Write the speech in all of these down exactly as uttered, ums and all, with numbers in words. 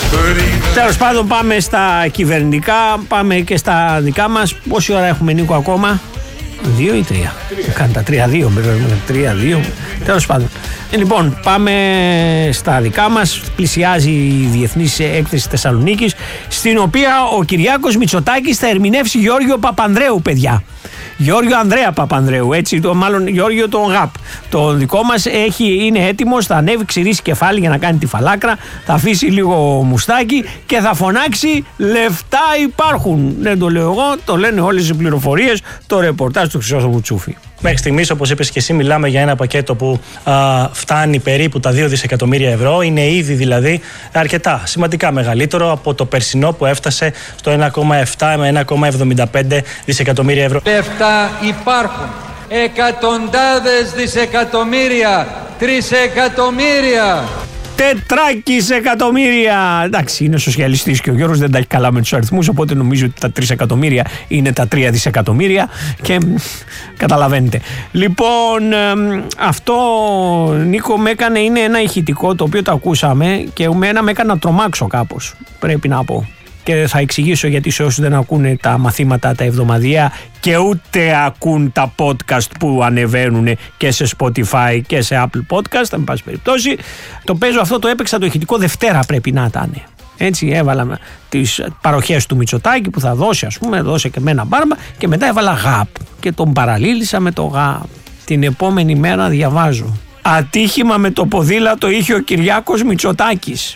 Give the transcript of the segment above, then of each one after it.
Τέλος πάντων, πάμε στα κυβερνητικά, πάμε και στα δικά μας. Πόση ώρα έχουμε, Νίκο, ακόμα? Δύο ή τρία? Κάνει τα τρία δύο, τρία δύο. Τέλος πάντων. Λοιπόν, πάμε στα δικά μας. Πλησιάζει η Διεθνής Έκθεση Θεσσαλονίκης, στην οποία ο Κυριάκος Μητσοτάκης θα ερμηνεύσει Γιώργιο Παπανδρέου, παιδιά. Γιώργιο Ανδρέα Παπανδρέου, έτσι, το, μάλλον Γιώργιο τον ΓΑΠ. Το δικό μας έχει, είναι έτοιμος, θα ανέβει, ξηρίσει κεφάλι για να κάνει τη φαλάκρα, θα αφήσει λίγο μουστάκι και θα φωνάξει «Λεφτά υπάρχουν». Δεν το λέω εγώ, το λένε όλες οι πληροφορίες, το ρεπορτάζ του Χρυσόστομου Τσούφη. Μέχρι στιγμής, όπως είπες και εσύ, μιλάμε για ένα πακέτο που α, φτάνει περίπου τα δύο δισεκατομμύρια ευρώ. Είναι ήδη δηλαδή αρκετά σημαντικά μεγαλύτερο από το περσινό που έφτασε στο ένα κόμμα επτά με ένα κόμμα εβδομήντα πέντε δισεκατομμύρια ευρώ. Λεφτά υπάρχουν. Εκατοντάδες δισεκατομμύρια. Τρισεκατομμύρια. Τετράκις εκατομμύρια. Εντάξει, είναι σοσιαλιστής και ο Γιώργος δεν τα έχει καλά με τους αριθμούς, οπότε νομίζω ότι τα τρία εκατομμύρια είναι τα τρία δισεκατομμύρια και καταλαβαίνετε. Λοιπόν, αυτό, Νίκο, με έκανε, είναι ένα ηχητικό το οποίο το ακούσαμε και με ένα με έκανε να τρομάξω κάπως, πρέπει να πω. Και θα εξηγήσω γιατί σε όσους δεν ακούνε τα μαθήματα τα εβδομαδιαία και ούτε ακούν τα podcast που ανεβαίνουν και σε Spotify και σε Apple Podcast, εν πάση περιπτώσει, το παίζω αυτό, το έπαιξα το ηχητικό Δευτέρα, πρέπει να ήταν. Έτσι, έβαλα τις παροχές του Μητσοτάκη που θα δώσει, ας πούμε, δώσε και με ένα μπάρμα, και μετά έβαλα ΓΑΠ και τον παραλήλησα με το ΓΑΠ. Την επόμενη μέρα διαβάζω: ατύχημα με το ποδήλατο είχε ο Κυριάκος Μητσοτάκης.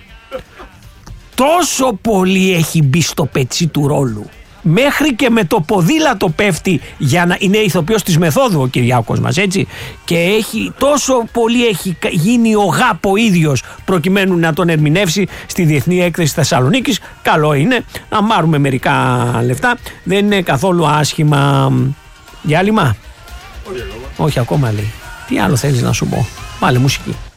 Τόσο πολύ έχει μπει στο πετσί του ρόλου. Μέχρι και με το ποδήλατο πέφτει, για να είναι ηθοποιός της μεθόδου ο Κυριάκος μας, έτσι. Και έχει, τόσο πολύ έχει γίνει ο ΓΑΠ ο ίδιος προκειμένου να τον ερμηνεύσει στη Διεθνή Έκθεση Θεσσαλονίκης. Καλό είναι να μάρουμε μερικά λεφτά. Δεν είναι καθόλου άσχημα. Διάλειμμα? Όχι ακόμα, λέει. Τι άλλο θέλεις να σου πω? Βάλε μουσική.